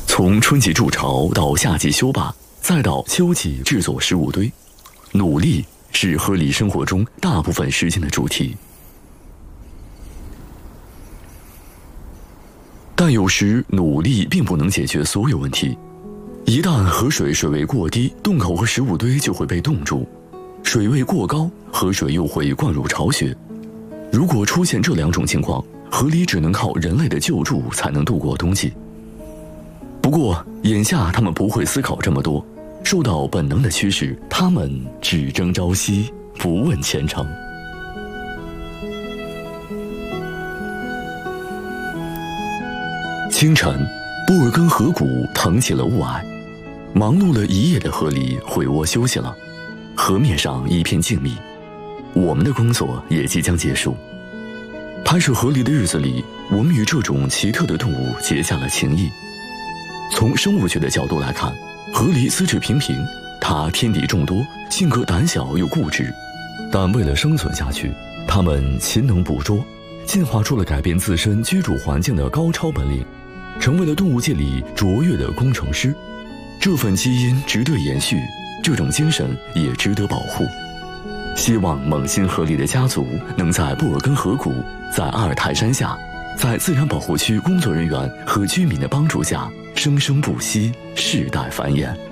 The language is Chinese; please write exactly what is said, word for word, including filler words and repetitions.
从春季筑巢到夏季修坝，再到秋季制作食物堆，努力是河狸生活中大部分时间的主题。但有时努力并不能解决所有问题。一旦河水水位过低，洞口和食物堆就会被冻住；水位过高，河水又会灌入巢穴。如果出现这两种情况，河狸只能靠人类的救助才能度过冬季。不过，眼下他们不会思考这么多，受到本能的驱使，他们只争朝夕，不问前程。清晨，布尔根河谷腾起了雾霭，忙碌了一夜的河狸回窝休息了。河面上一片静谧，我们的工作也即将结束。拍摄河狸的日子里，我们与这种奇特的动物结下了情谊。从生物学的角度来看，河狸资质平平，它天敌众多，性格胆小又固执，但为了生存下去，它们勤能捕捉，进化出了改变自身居住环境的高超本领，成为了动物界里卓越的工程师。这份基因值得延续，这种精神也值得保护。希望猛禽河狸的家族能在布尔根河谷，在阿尔泰山下，在自然保护区工作人员和居民的帮助下，生生不息，世代繁衍。